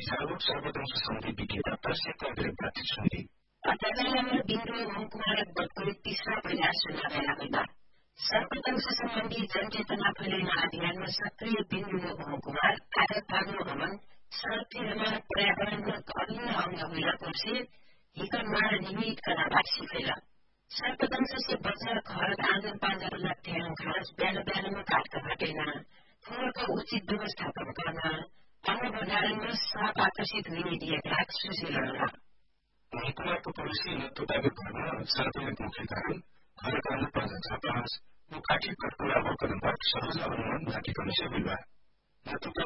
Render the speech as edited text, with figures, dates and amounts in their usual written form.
विचारक सर्वदंश समिति विज्ञता तर्सेका बातचीत सुनिए अतः बिन्दु हुकुमार बटको तीसरा प्रयास सुना गया होगा सर्वदंश सम्बन्धी जनचेतना फैलाउन अभियानमा सक्रिय बिन्दु हुकुमार आदत भाग्नु भवन सड़कमा पर्यावरणमा अभिन्न अंग हुइला कोर्से हिकर मार निमित कनाबाट सिफेला सर्पदंश से बच्चा घर आँगन पाँजर लट्ठ्याङ घाँस बिहान काटका घटेना फोहोरको उचित व्यवस्थापन गर्न अन्न भण्डारणमा साप आकर्षित हुने दिएका सुशील हुकुमारको पोलिसी तोताबिक गर्न सार्वजनिक मुख्य कारण घर गर्न पाँच छापास काठी कटकुरा व कदमबाट सहज अनुमान बाँकी कमिसे हुइबा